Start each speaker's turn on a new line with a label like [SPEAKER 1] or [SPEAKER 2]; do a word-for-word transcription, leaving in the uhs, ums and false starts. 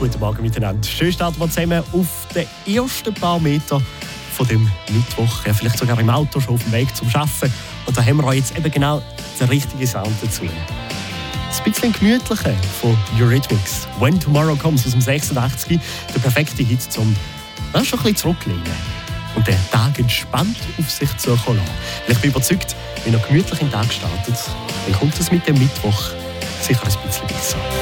[SPEAKER 1] guten Morgen miteinander. Schön starten wir zusammen auf den ersten paar Meter von dem Mittwoch. Ja, vielleicht sogar im Auto, schon auf dem Weg zum Arbeiten. Und da haben wir jetzt eben genau den richtigen Sound dazu. Ein bisschen gemütlicher von Eurythmics. «When Tomorrow Comes» aus dem sechsundachtzig. Der perfekte Hit zum ja, schon ein bisschen zurücklehnen. Und den Tag entspannt auf sich zukommen lassen. Weil ich bin überzeugt, wenn er gemütlich in den Tag startet, dann kommt es mit dem Mittwoch sicher ein bisschen besser.